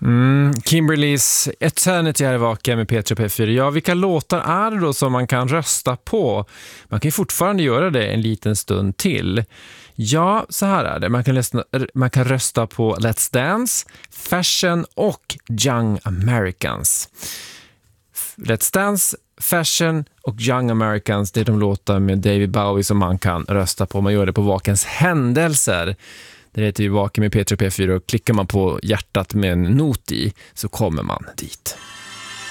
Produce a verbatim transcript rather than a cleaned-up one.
Mm, Kimberlys Eternity här i Vaka med P tre P fyra. Ja, vilka låtar är det då som man kan rösta på? Man kan ju fortfarande göra det en liten stund till. Ja, så här är det. Man kan, läsa, man kan rösta på Let's Dance, Fashion och Young Americans. Let's Dance, Fashion och Young Americans, det är de låtar med David Bowie som man kan rösta på. Man gör det på Vakens händelser. Det heter ju Vaken med P tre P fyra och klickar man på hjärtat med en not i så kommer man dit.